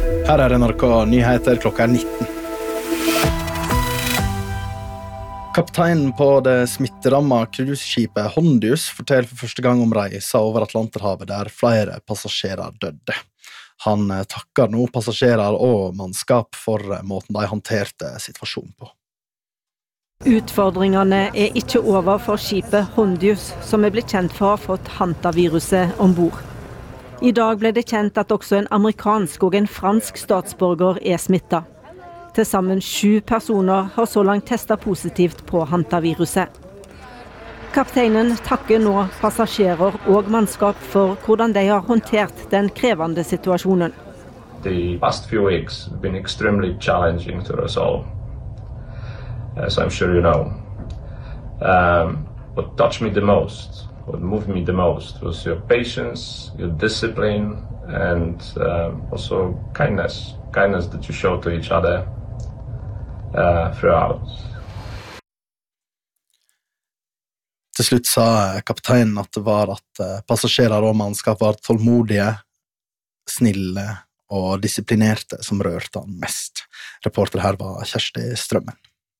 Her NRK Nyheter klokka 19. Kapteinen på det smitteramma cruiseskipet Hondius forteller for første gang om reisa over Atlanterhavet der flere passasjerer døde. Han takker nå passasjerer og mannskap for måten de håndterte situasjonen på. Utfordringene ikke over for skipet Hondius, som blitt kjent for å ha fått hantaviruset ombord. I dag ble det kjent at også en amerikansk og en fransk statsborger smittet. Til sammen 7 personer har så langt testet positivt på hantaviruset. Kapteinen takker nå passasjerer og mannskap for hvordan de har håndtert den krevende situasjonen. The past few weeks have been extremely challenging to us all, as I'm sure you know. What touched me the most, what moved me the most was your patience, your discipline, and also kindness that you show to each other throughout. Til slutt sa kapteinen at det var at passasjerer og mannskap var tålmodige, snille og disiplinerte som rørte han mest. Reporter her var Kjersti Strømmen.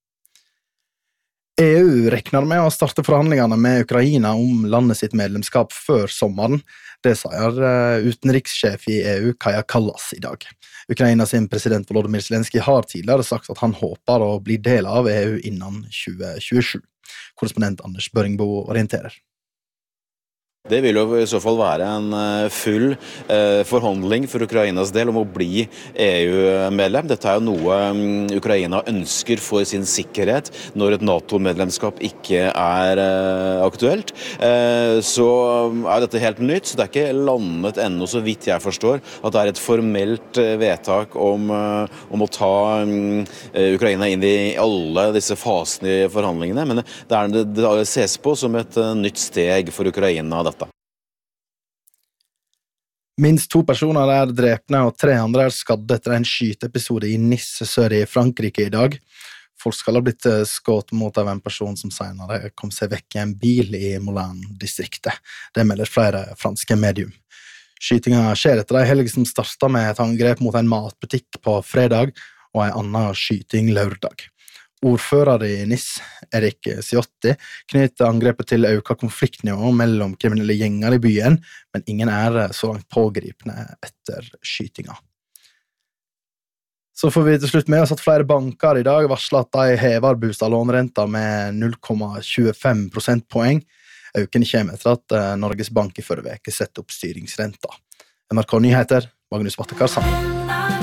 EU regner med å starte forhandlingene med Ukraina om landet sitt medlemskap før sommeren. Det sier utenrikssjef i EU, Kaja Kallas, i dag. Ukraina sin president Volodymyr Zelenskyj har tidligere sagt at han håper å bli del av EU innen 2027. Korrespondent Anders Børingbo orienterer. Det vil jo i så fall være en full forhandling for Ukrainas del om å bli EU-medlem. Dette er jo noe Ukraina ønsker for sin sikkerhet når et NATO-medlemskap ikke er aktuelt. Så er dette helt nytt, så det er ikke landet ennå, så vidt jeg forstår, at det er et formelt vedtak om å ta Ukraina inn i alle disse fasene i forhandlingene, men det ses på som et nytt steg for Ukraina, dette. Minst 2 personer er drepne og 3 andre er skadde etter en skyteepisode i Nice sør i Frankrike i dag. Folk skal ha blitt skutt mot av en person som senere kom seg vekk i en bil i Moulin-distriktet. Det melder flere franske medium. Skytinga skjer etter en helg som startet med et angrep mot en matbutikk på fredag og en annen skyting lørdag. Ordfører i Nice, Erik Ciotti, knytter angrepet til økt konfliktnivå mellom kriminelle gjenger i byen, men ingen er så langt pågripne etter skytinga. Så får vi til slutt med oss at flere banker i dag varsler at de hever bostadlånerenta med 0,25 prosentpoeng. Økningen kommer etter at Norges Bank i forrige uke setter opp styringsrenta. NRK Nyheter, Magnus Battekar Sand.